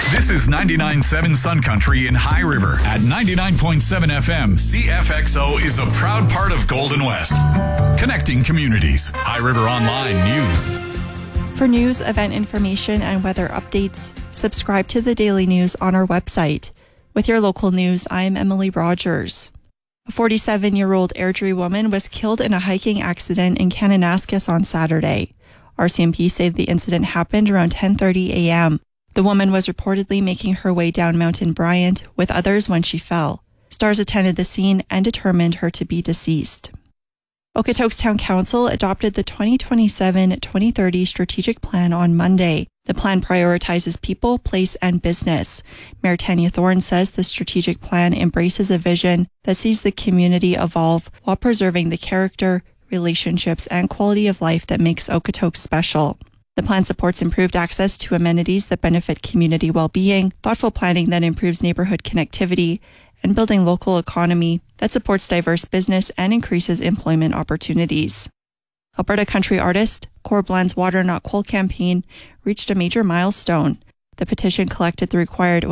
This is 99.7 Sun Country in High River. At 99.7 FM, CFXO is a proud part of Golden West. Connecting communities. High River Online News. For news, event information, and weather updates, subscribe to the Daily News on our website. With your local news, I'm Emily Rogers. A 47-year-old Airdrie woman was killed in a hiking accident in Kananaskis on Saturday. RCMP say the incident happened around 10:30 a.m. The woman was reportedly making her way down Mountain Bryant with others when she fell. Stars attended the scene and determined her to be deceased. Okotoks Town Council adopted the 2027-2030 strategic plan on Monday. The plan prioritizes people, place, and business. Mayor Tanya Thorne says the strategic plan embraces a vision that sees the community evolve while preserving the character, relationships, and quality of life that makes Okotoks special. The plan supports improved access to amenities that benefit community well-being, thoughtful planning that improves neighborhood connectivity, and building local economy that supports diverse business and increases employment opportunities. Alberta country artist Core Blend's Water Not Coal campaign reached a major milestone. The petition collected the required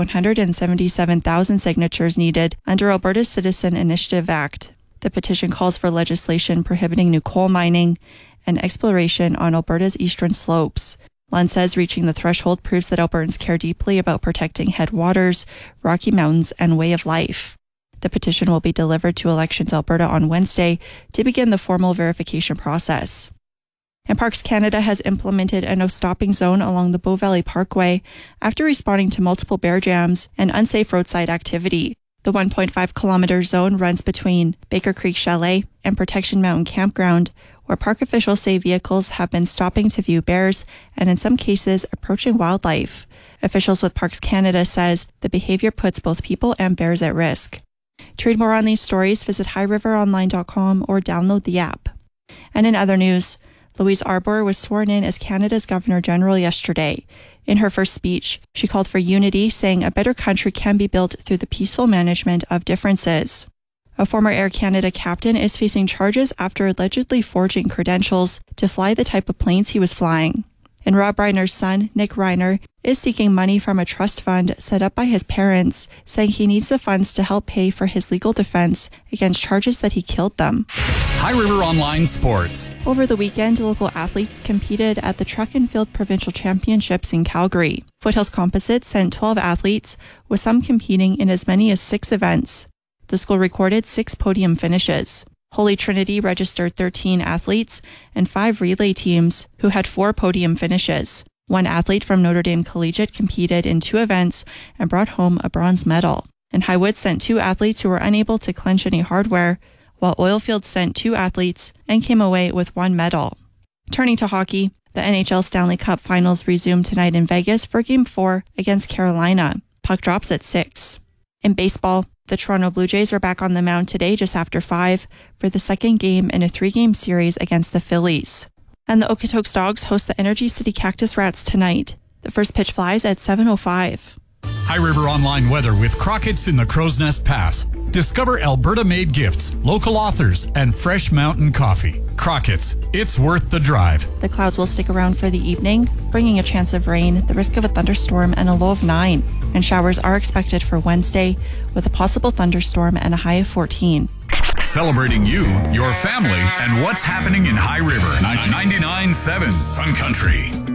177,000 signatures needed under Alberta's Citizen Initiative Act. The petition calls for legislation prohibiting new coal mining and exploration on Alberta's eastern slopes. Lund says reaching the threshold proves that Albertans care deeply about protecting headwaters, Rocky Mountains, and way of life. The petition will be delivered to Elections Alberta on Wednesday to begin the formal verification process. And Parks Canada has implemented a no-stopping zone along the Bow Valley Parkway after responding to multiple bear jams and unsafe roadside activity. The 1.5-kilometer zone runs between Baker Creek Chalet and Protection Mountain Campground, where park officials say vehicles have been stopping to view bears and in some cases approaching wildlife. Officials with Parks Canada says the behavior puts both people and bears at risk. To read more on these stories, visit highriveronline.com or download the app. And in other news, Louise Arbour was sworn in as Canada's Governor-General yesterday. In her first speech, she called for unity, saying a better country can be built through the peaceful management of differences. A former Air Canada captain is facing charges after allegedly forging credentials to fly the type of planes he was flying. And Rob Reiner's son, Nick Reiner, is seeking money from a trust fund set up by his parents, saying he needs the funds to help pay for his legal defense against charges that he killed them. High River Online Sports. Over the weekend, local athletes competed at the Track and Field Provincial Championships in Calgary. Foothills Composites sent 12 athletes, with some competing in as many as 6 events. The school recorded 6 podium finishes. Holy Trinity registered 13 athletes and 5 relay teams who had 4 podium finishes. One athlete from Notre Dame Collegiate competed in 2 events and brought home a bronze medal. And Highwood sent 2 athletes who were unable to clinch any hardware, while Oilfield sent 2 athletes and came away with 1 medal. Turning to hockey, the NHL Stanley Cup Finals resumed tonight in Vegas for Game 4 against Carolina. Puck drops at 6. In baseball, the Toronto Blue Jays are back on the mound today just after 5 for the second game in a 3-game series against the Phillies. And the Okotoks Dogs host the Energy City Cactus Rats tonight. The first pitch flies at 7:05. High River Online weather with Crockett's in the Crow's Nest Pass. Discover Alberta-made gifts, local authors, and fresh mountain coffee. Crockett's, it's worth the drive. The clouds will stick around for the evening, bringing a chance of rain, the risk of a thunderstorm, and a low of 9. And showers are expected for Wednesday, with a possible thunderstorm and a high of 14. Celebrating you, your family, and what's happening in High River. 99.7 Sun Country.